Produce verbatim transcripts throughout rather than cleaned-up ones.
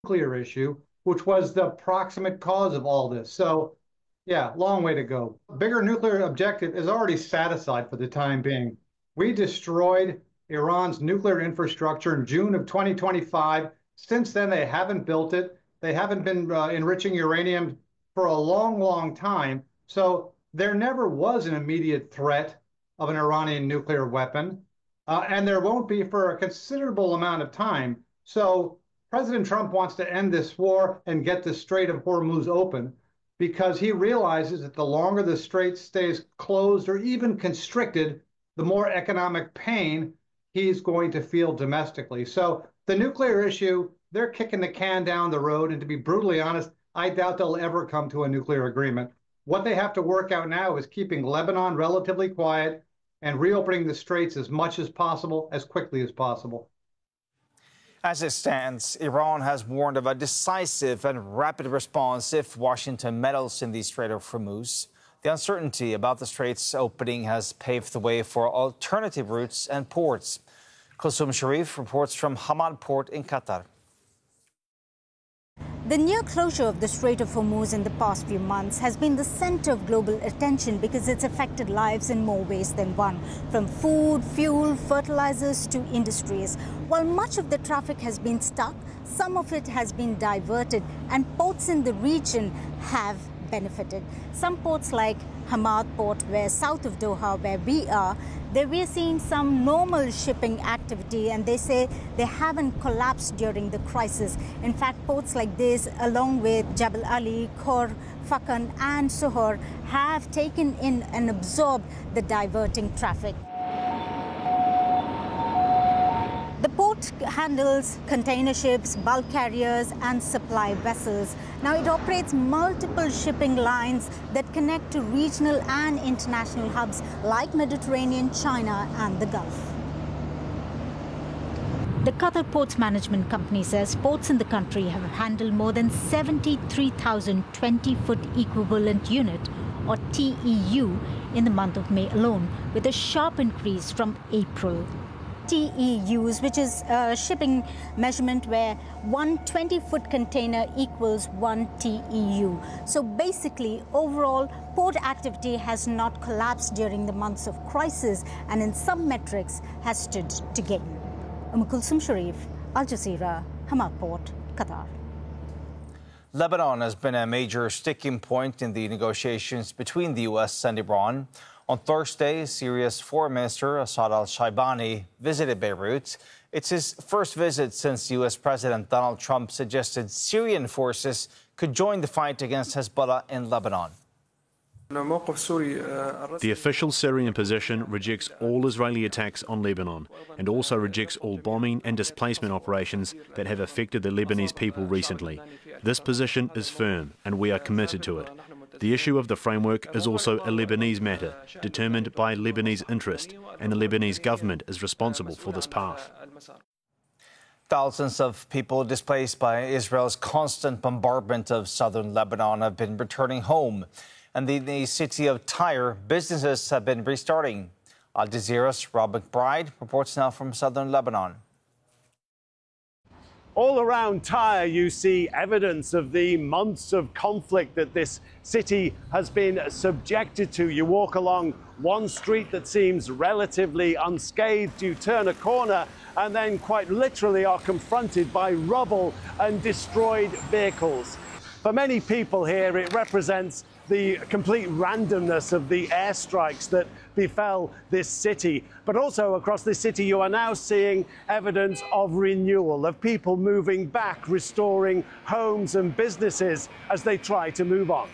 nuclear issue, which was the proximate cause of all this. So, yeah, long way to go. Bigger nuclear objective is already satisfied for the time being. We destroyed Iran's nuclear infrastructure in June of twenty twenty-five. Since then, they haven't built it. They haven't been uh, enriching uranium for a long, long time. So there never was an immediate threat of an Iranian nuclear weapon, uh, and there won't be for a considerable amount of time. So President Trump wants to end this war and get the Strait of Hormuz open because he realizes that the longer the strait stays closed or even constricted, the more economic pain he's going to feel domestically. So the nuclear issue, they're kicking the can down the road. And to be brutally honest, I doubt they'll ever come to a nuclear agreement. What they have to work out now is keeping Lebanon relatively quiet and reopening the straits as much as possible, as quickly as possible. As it stands, Iran has warned of a decisive and rapid response if Washington meddles in the Strait of Hormuz. The uncertainty about the strait's opening has paved the way for alternative routes and ports. Kulsum Sharif reports from Hamad Port in Qatar. The near closure of the Strait of Hormuz in the past few months has been the center of global attention because it's affected lives in more ways than one, from food, fuel, fertilizers to industries. While much of the traffic has been stuck, some of it has been diverted, and ports in the region have benefited. Some ports like Hamad Port, where south of Doha, where we are, there we are seeing some normal shipping activity, and they say they haven't collapsed during the crisis. In fact, ports like this, along with Jebel Ali, Khor, Fakan and Sohar, have taken in and absorbed the diverting traffic. The port handles container ships, bulk carriers and supply vessels. Now it operates multiple shipping lines that connect to regional and international hubs like Mediterranean, China and the Gulf. The Qatar Ports Management Company says ports in the country have handled more than seventy-three thousand twenty-foot equivalent unit, or T E U, in the month of May alone, with a sharp increase from April. T E Us, which is a shipping measurement where one twenty-foot container equals one T E U. So basically, overall, port activity has not collapsed during the months of crisis and in some metrics has stood to gain. Umm Kulsum Sharif, Al Jazeera, Hamad Port, Qatar. Lebanon has been a major sticking point in the negotiations between the U S and Iran. On Thursday, Syria's Foreign Minister Assad al-Shaibani visited Beirut. It's his first visit since U S President Donald Trump suggested Syrian forces could join the fight against Hezbollah in Lebanon. The official Syrian position rejects all Israeli attacks on Lebanon and also rejects all bombing and displacement operations that have affected the Lebanese people recently. This position is firm and we are committed to it. The issue of the framework is also a Lebanese matter, determined by Lebanese interest, and the Lebanese government is responsible for this path. Thousands of people displaced by Israel's constant bombardment of southern Lebanon have been returning home. And in the city of Tyre, businesses have been restarting. Al Jazeera's Rob McBride reports now from southern Lebanon. All around Tyre, you see evidence of the months of conflict that this city has been subjected to. You walk along one street that seems relatively unscathed, you turn a corner and then quite literally are confronted by rubble and destroyed vehicles. For many people here, it represents the complete randomness of the airstrikes that befell this city. But also across this city, you are now seeing evidence of renewal, of people moving back, restoring homes and businesses as they try to move on.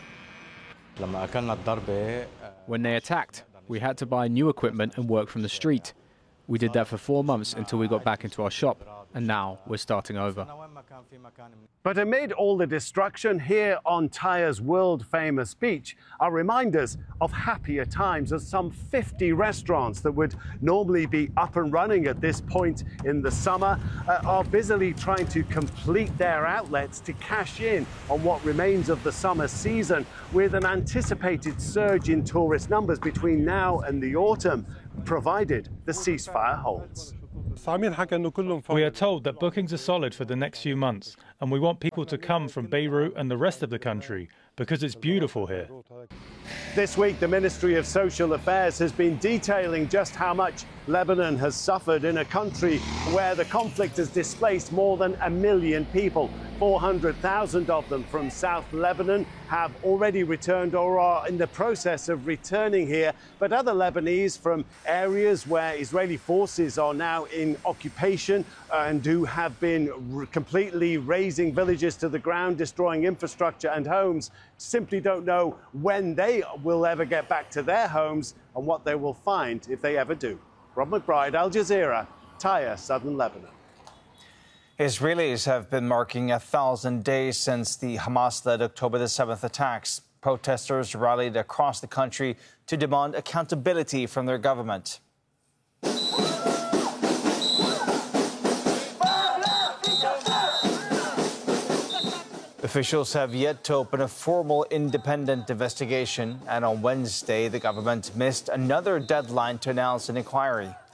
When they attacked, we had to buy new equipment and work from the street. We did that for four months until we got back into our shop, and now we're starting over. But amid all the destruction, here on Tyre's world-famous beach are reminders of happier times, as some fifty restaurants that would normally be up and running at this point in the summer uh, are busily trying to complete their outlets to cash in on what remains of the summer season, with an anticipated surge in tourist numbers between now and the autumn, provided the ceasefire holds. We are told that bookings are solid for the next few months, and we want people to come from Beirut and the rest of the country because it's beautiful here. This week, the Ministry of Social Affairs has been detailing just how much Lebanon has suffered in a country where the conflict has displaced more than a million people. four hundred thousand of them from South Lebanon have already returned or are in the process of returning here. But other Lebanese from areas where Israeli forces are now in occupation and who have been completely razing villages to the ground, destroying infrastructure and homes, simply don't know when they will ever get back to their homes and what they will find if they ever do. Rob McBride, Al Jazeera, Tyre, Southern Lebanon. Israelis have been marking a thousand days since the Hamas-led October the seventh attacks. Protesters rallied across the country to demand accountability from their government. Officials have yet to open a formal independent investigation, and on Wednesday, the government missed another deadline to announce an inquiry.